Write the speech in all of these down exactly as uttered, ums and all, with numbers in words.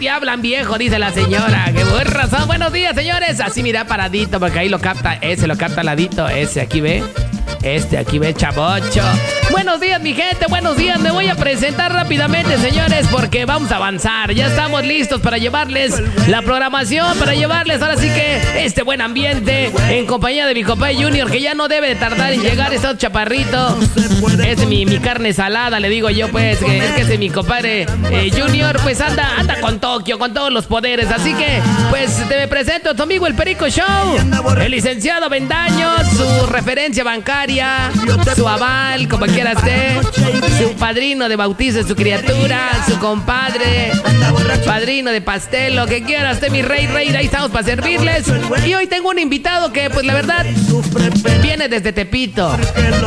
te hablan viejo, dice la señora. Qué buena razón. Buenos días, señores. Así mira paradito, porque ahí lo capta. Ese lo capta al ladito. Ese aquí ve. Este aquí ve chavocho. Buenos días, mi gente, buenos días. Me voy a presentar rápidamente, señores, porque vamos a avanzar. Ya estamos listos para llevarles la programación, para llevarles ahora sí que este buen ambiente en compañía de mi compadre Junior, que ya no debe de tardar en llegar. Está chaparrito. Es mi, mi carne salada, le digo yo, pues, que es que ese mi compadre eh, Junior, pues anda, anda con Tokio, con todos los poderes. Así que, pues, te me presento a tu amigo el Perico Show, el licenciado Bendaño, su referencia bancaria, su aval, como quiera esté, su padrino de bautizo de su criatura, su compadre, padrino de pastel, lo que quiera esté, mi rey, rey, ahí estamos para servirles. Y hoy tengo un invitado que, pues, la verdad, viene desde Tepito.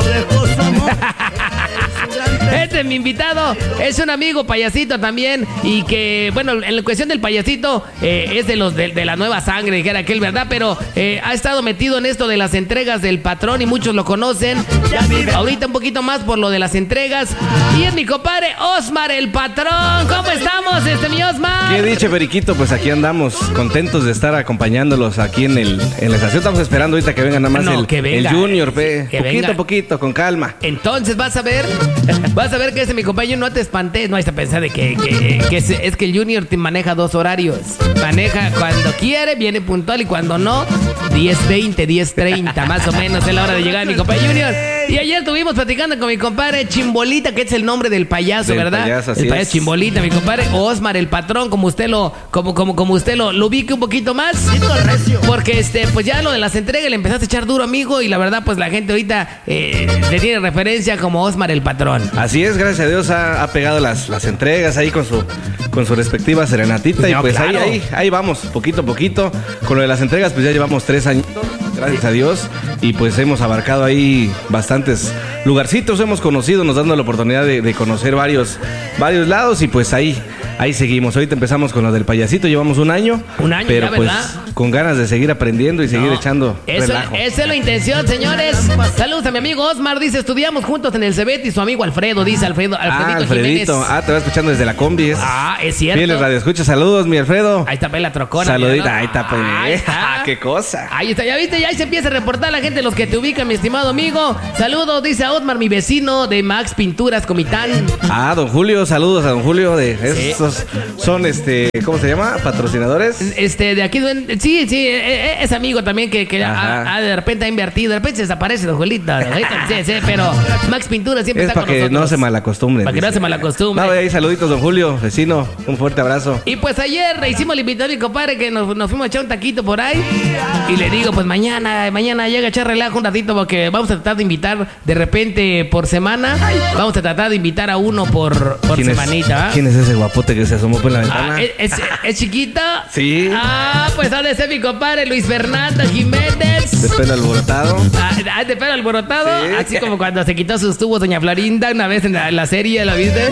Este mi invitado es un amigo payasito también, y que, bueno, en la cuestión del payasito eh, es de los de, de la nueva sangre, dijera aquel, ¿verdad? Pero eh, ha estado metido en esto de las entregas del patrón y muchos lo conocen. Ahorita un poquito más por lo de las entregas. Y es mi compadre Osmar el Patrón. ¿Cómo estamos, este mi Osmar? ¿Qué dice, Periquito? Pues aquí andamos, contentos de estar acompañándolos aquí en el en la estación. Estamos esperando ahorita que venga nada más no, el, que venga, el Junior, pe. Que poquito venga. a poquito, con calma. Entonces vas a ver, vas a ver que ese mi compañero, no te espantes, no hay que pensar de que, que, que es, es que el Junior te maneja dos horarios. Maneja cuando quiere, viene puntual, y cuando no, diez veinte, diez treinta, más o menos es la hora de llegar mi compañero Junior. Y ayer estuvimos platicando con mi compadre Chimbolita, que es el nombre del payaso, del ¿verdad? Payaso, así el payaso es. Chimbolita, mi compadre Osmar el Patrón, como usted lo, como, como, como usted lo, lo ubique un poquito más. Porque este, pues ya lo de las entregas le empezaste a echar duro, amigo, y la verdad, pues la gente ahorita eh, le tiene referencia como Osmar el Patrón. Así es, gracias a Dios ha, ha pegado las, las entregas ahí con su con su respectiva serenatita. No, y pues claro. ahí, ahí, ahí vamos, poquito a poquito. Con lo de las entregas, pues ya llevamos tres años, gracias a Dios. Y pues hemos abarcado ahí bastantes lugarcitos, hemos conocido, nos dando la oportunidad de, de conocer varios, varios lados, y pues ahí, ahí seguimos. Ahorita empezamos con lo del payasito, llevamos un año. Un año pero ya, pues ¿verdad? con ganas de seguir aprendiendo y seguir No, echando eso, relajo. esa es la intención, señores. Saludos a mi amigo Osmar, dice, estudiamos juntos en el Cebet, y su amigo Alfredo, dice Alfredo, Alfredito, Ah, Alfredito. Jiménez. Ah, te va escuchando desde la combi. Es Ah, es cierto. Fieles Radio Escucha, saludos, mi Alfredo. Ahí está, pues, la trocona. Saludita, mira, ¿no? ahí está, pues. Ahí está. Qué cosa. Ahí está, ya viste, ya ahí se empieza a reportar la gente, los que te ubican, mi estimado amigo. Saludos, dice a Osmar, mi vecino de Max Pinturas Comitán. Ah, don Julio, saludos a don Julio de Sí. estos son este, ¿cómo se llama? Patrocinadores. Este, de aquí, sí, sí, eh, eh, es amigo también que, que Ajá. ha- ha de repente ha invertido, de repente se desaparece, don Julito. don Julito, sí, sí, pero Max Pinturas siempre Es está para con que nosotros. no se malacostumbren. Para que no dice. se malacostumbre. No, ahí saluditos, don Julio, vecino, un fuerte abrazo. Y pues ayer le hicimos la invitación a mi compadre, que nos, nos fuimos a echar un taquito por ahí. Y le digo, pues mañana, mañana llega a echar relajo un ratito, porque vamos a tratar de invitar de repente por semana. Vamos a tratar de invitar a uno por, por ¿Quién es- semanita. ¿ah? ¿Quién es ese guapote que se asomó por la ventana? Ah, ¿es, es, es chiquita? Sí. Ah, pues ha de ser mi compadre Luis Fernando Jiménez. De pelo alborotado. Ah, de pelo alborotado, Sí. así como cuando se quitó sus tubos doña Florinda una vez en la, en la serie, ¿la viste?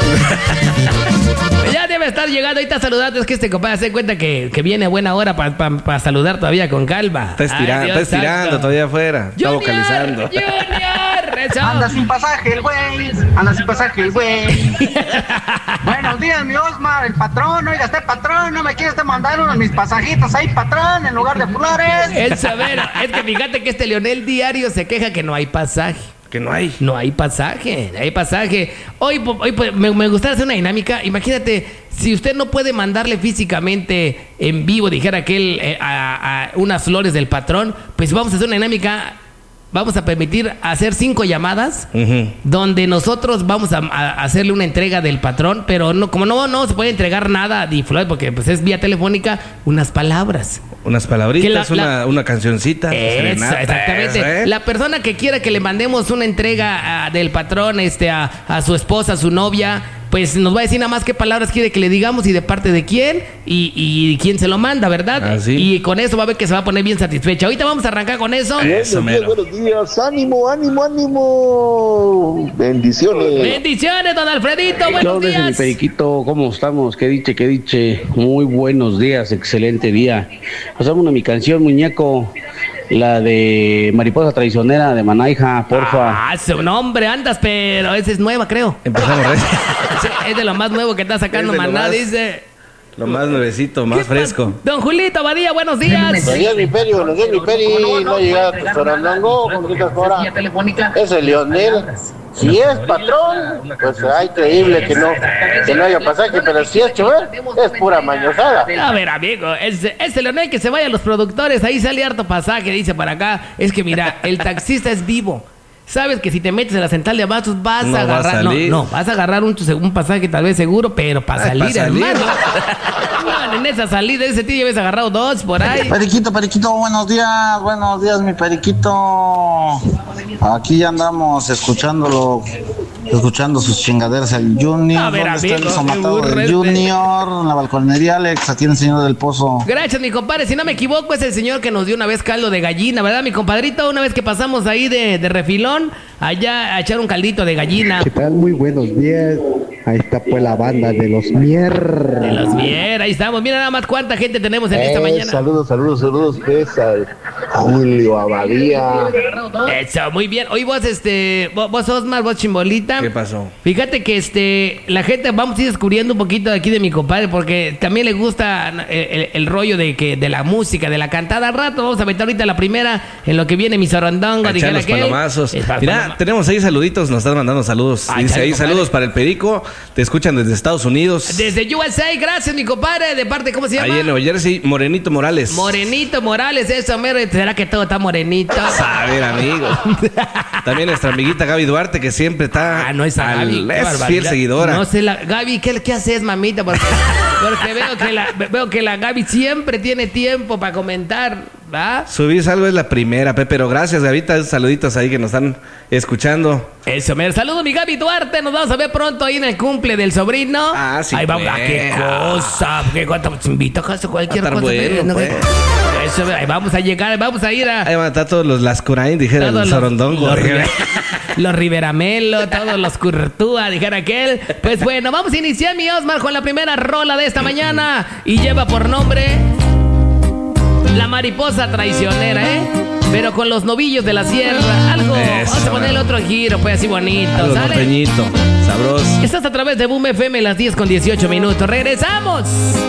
Ya debe estar llegando ahorita saludando. Es que este compadre se cuenta que, que viene a buena hora para pa, pa saludar todavía con calma. Está estirando, Ay, Dios está estirando santo. todavía afuera. Está Junior, vocalizando. Junior, eso. Anda sin pasaje el güey, anda sin pasaje el güey. Buenos días, mi Osmar, el patrón. Oiga, este patrón, no me quiere usted mandar unos mis pasajitos ahí, patrón, en lugar de flores. Es severo. Es que fíjate que este Leonel diario se queja que no hay pasaje. Que no hay. No hay pasaje, no hay pasaje. Hoy, hoy pues, me, me gustaría hacer una dinámica. Imagínate, si usted no puede mandarle físicamente en vivo, dijera aquel, eh, a, a unas flores del patrón, pues vamos a hacer una dinámica. Vamos a permitir hacer cinco llamadas, Ujú. donde nosotros vamos a, a hacerle una entrega del patrón, pero no, como no, no se puede entregar nada de flores, porque pues es vía telefónica, unas palabras. Unas palabritas, Que la- una, la- una cancioncita. Eso, serenata, exactamente. eso, ¿eh? La persona que quiera que le mandemos una entrega ah, del patrón este, a, a su esposa, a su novia, pues nos va a decir nada más qué palabras quiere que le digamos y de parte de quién y, y quién se lo manda, ¿verdad? Así. Y con eso va a ver que se va a poner bien satisfecha. Ahorita vamos a arrancar con eso. Eso, Buenos días, mero. buenos días, ánimo, ánimo, ánimo. Bendiciones. Bendiciones, don Alfredito, ¿Qué buenos onda, mi días. periquito? ¿Cómo estamos? ¿Qué diche, qué diche? Muy buenos días, excelente día. Pasamos una mi canción, muñeco, la de Mariposa Traicionera de Manaija, porfa. Ah, su nombre, andas, pero esa es nueva, creo. Empezamos, ¿eh? Sí, es de lo más nuevo que está sacando Es de lo Maná, más- dice. Lo más nuevecito, más fresco. Don Julito Badía, buenos días. Buenos días, mi Peri, buenos días, mi Peri. No ha llegado tu Sorondongo, ¿cómo quitas ahora? Es el Leonel. Si es patrón, pues ah, increíble que no, que no haya pasaje, pero si es chofer, es pura mañosada. A ver, amigo, este, este Leonel que se vaya a los productores, ahí sale harto pasaje, dice para acá. Es que mira, el taxista es vivo. Sabes que si te metes en la central de abastos vas No a va a agarrar, no, salir. no, vas a agarrar un, un pasaje tal vez seguro, pero para Ay, salir, pa' salir. hermano. No, en esa salida, ese tío ya habías agarrado dos por ahí. Periquito, Periquito, buenos días, buenos días, mi Periquito. Aquí ya andamos escuchándolo, escuchando sus chingaderas el Junior. A ver, ¿Dónde está amigo, el somatado qué burro del este. Junior? En la balconería, Alex, aquí en el Señor del Pozo. Gracias, mi compadre. Si no me equivoco, es el señor que nos dio una vez caldo de gallina, ¿verdad, mi compadrito? Una vez que pasamos ahí de, de refilón, allá a echar un caldito de gallina. ¿Qué tal? Muy buenos días. Ahí está pues la banda de los Mier. De los bien, ahí estamos. Mira nada más cuánta gente tenemos en esta Eh, mañana. saludos, saludos, saludos, es al Julio Abadía. Eso, muy bien. Hoy vos, este, vos, vos Osmar, vos Chimbolita. ¿Qué pasó? Fíjate que este, la gente, vamos a ir descubriendo un poquito de aquí de mi compadre, porque también le gusta el, el- el rollo de que de la música, de la cantada. Al rato vamos a meter ahorita la primera en lo que viene mi sorondongo. A echar dijera los aquel. palomazos. Es para Mira, paloma- tenemos ahí saluditos, nos están mandando saludos. Ay, Dice chale, ahí compadre. saludos para el Perico. Te escuchan desde Estados Unidos. Desde U S A, gracias mi compadre, de parte, ¿cómo se llama? Ahí en Nueva Jersey, Morenito Morales. Morenito Morales, eso, mero. ¿Será que todo está morenito? A ver, amigo. También nuestra amiguita Gaby Duarte, que siempre está Ah, no es a al- Gaby. qué es barbaridad. fiel seguidora. No sé, la, Gaby, ¿qué, qué haces, mamita? Porque, porque veo, que la, veo que la Gaby siempre tiene tiempo para comentar, ¿va? Subís algo es la primera, Pepe, pero gracias, Gavita, esos saluditos ahí que nos están escuchando. Eso, me saludo mi Gaby Duarte, nos vamos a ver pronto ahí en el cumple del sobrino. Ah, sí, Ahí vamos, pues. ah, qué cosa, qué cosa, te invito a casa, cualquier Va a estar cosa. bueno, ¿no? pues. Eso, ahí vamos a llegar, vamos a ir a... Ahí van a estar todos los Lascurain, dijera Todos el los, Sorondongo. los, dijera. River- los Riveramelo, todos los Curtúa, dijera aquel. Pues bueno, vamos a iniciar, mi Osmar, con la primera rola de esta mañana. Y lleva por nombre La Mariposa Traicionera, ¿eh? Pero con los novillos de la sierra. Algo, Eso, vamos a ponerle bueno. otro giro, pues así bonito, Algo ¿sale? norteñito, sabroso. Estás a través de Boom F M, las diez con dieciocho minutos. ¡Regresamos!